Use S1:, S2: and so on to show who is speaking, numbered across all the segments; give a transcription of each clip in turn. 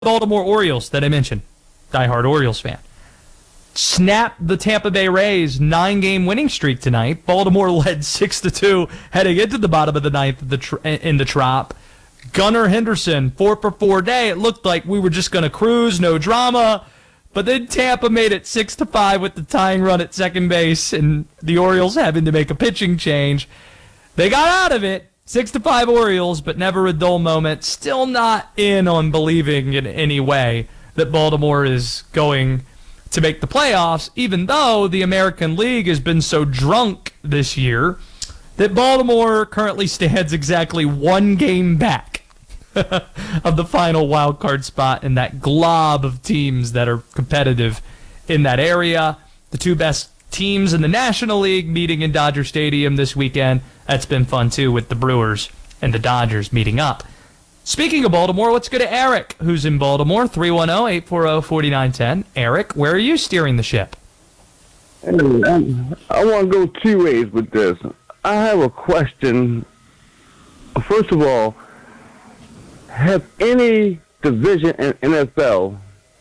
S1: Baltimore Orioles that I mentioned, diehard Orioles fan, snapped the Tampa Bay Rays 9-game winning streak tonight. Baltimore led 6-2 heading into the bottom of the ninth in the Trop. Gunnar Henderson, 4-for-4 day. It looked like we were just going to cruise, no drama. But then Tampa made it 6-5 with the tying run at second base, and the Orioles having to make a pitching change. They got out of it. 6-5 Orioles, but never a dull moment. Still not in on believing in any way that Baltimore is going to make the playoffs, even though the American League has been so drunk this year that Baltimore currently stands exactly 1 game back of the final wild card spot in that glob of teams that are competitive in that area. The two best teams in the National League meeting in Dodger Stadium this weekend. That's been fun, too, with the Brewers and the Dodgers meeting up. Speaking of Baltimore, let's go to Eric, who's in Baltimore, 310-840-4910. Eric, where are you steering the ship?
S2: Hey, I want to go 2 ways with this. I have a question. First of all, have any division in NFL,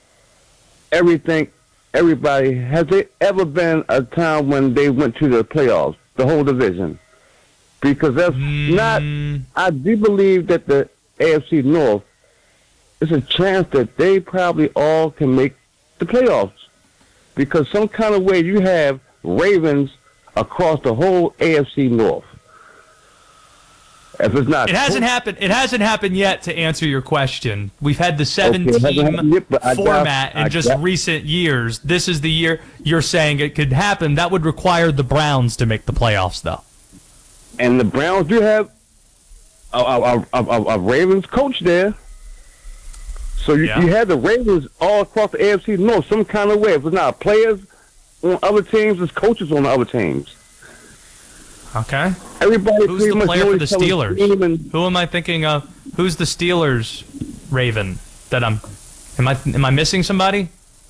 S2: everybody, has there ever been a time when they went to the playoffs, the whole division? Because that's not, I do believe that the AFC North, there's a chance that they probably all can make the playoffs. Because some kind of way you have Ravens across the whole AFC North. If it's not,
S1: it hasn't happened. It hasn't happened yet. To answer your question, we've had the 7-team format in just recent years. This is the year you're saying it could happen. That would require the Browns to make the playoffs, though.
S2: And the Browns do have a Ravens coach there. So you have the Ravens all across the AFC North, some kind of way. If it's not players on other teams, it's coaches on the other teams.
S1: Okay.
S2: Everybody
S1: Who's the player for the Steelers? Who am I thinking of? Who's the Steelers Raven that am I missing somebody?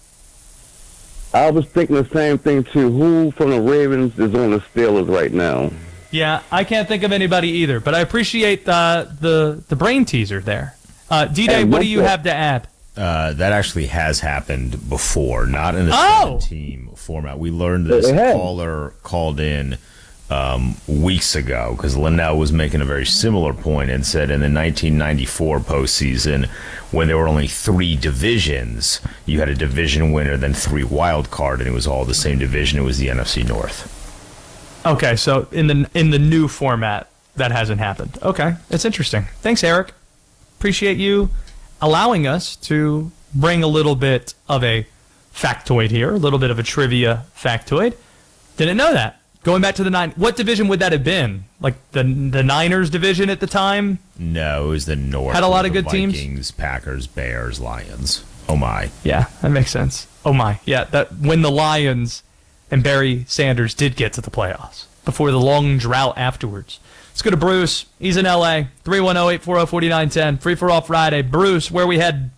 S2: I was thinking the same thing too. Who from the Ravens is on the Steelers right now?
S1: Yeah, I can't think of anybody either, but I appreciate the brain teaser there. D-Day, what do you have to add?
S3: That actually has happened before, not in a 7-team format. We learned this. Caller called in weeks ago because Linnell was making a very similar point and said in the 1994 postseason, when there were only 3 divisions, you had a division winner, then 3 wild card, and it was all the same division. It was the NFC North.
S1: Okay, so in the new format, that hasn't happened. Okay, that's interesting. Thanks, Eric. Appreciate you allowing us to bring a little bit of a factoid here, a little bit of a trivia factoid. Didn't know that. Going back to the 9, what division would that have been? Like the Niners division at the time?
S3: No, it was the North.
S1: Had a lot of good
S3: Vikings,
S1: teams.
S3: Packers, Bears, Lions. Oh my.
S1: Yeah, that makes sense. Oh my. Yeah, that when the Lions and Barry Sanders did get to the playoffs before the long drought afterwards. Let's go to Bruce. He's in L.A. 310-840-4910. Free for all Friday. Bruce, where we head?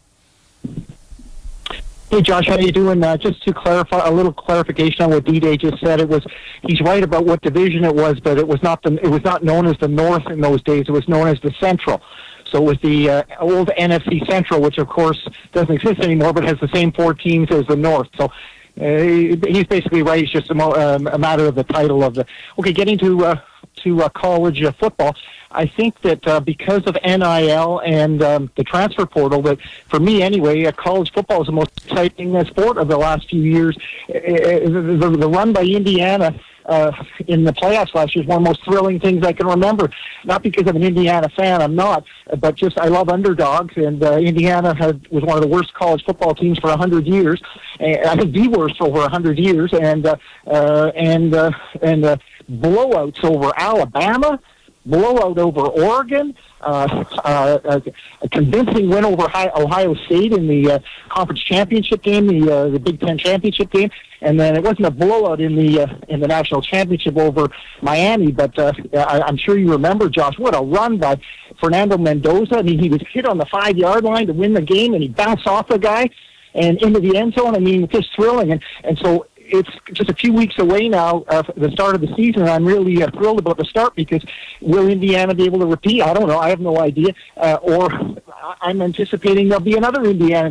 S4: Hey, Josh, how you doing? Just to clarify, a little clarification on what D-Day just said. He's right about what division it was, but it was not known as the North in those days. It was known as the Central. So it was the old NFC Central, which of course doesn't exist anymore, but has the same 4 teams as the North. So he's basically right. It's just a matter of the title of the. Okay, getting to college football. I think that because of NIL and the transfer portal, that for me anyway, college football is the most exciting sport of the last few years. The run by Indiana in the playoffs last year is one of the most thrilling things I can remember. Not because I'm an Indiana fan, I'm not, but just I love underdogs, and Indiana was one of the worst college football teams for 100 years. I think the worst for over 100 years, and blowouts over Alabama, blowout over Oregon, a convincing win over Ohio State in the conference championship game, the Big Ten championship game, and then it wasn't a blowout in the national championship over Miami. But I'm sure you remember, Josh, what a run by Fernando Mendoza. I mean, he was hit on the 5-yard line to win the game, and he bounced off the guy and into the end zone. I mean, just thrilling. And so it's just a few weeks away now, the start of the season, and I'm really thrilled about the start because will Indiana be able to repeat? I don't know. I have no idea. Or I'm anticipating there'll be another Indiana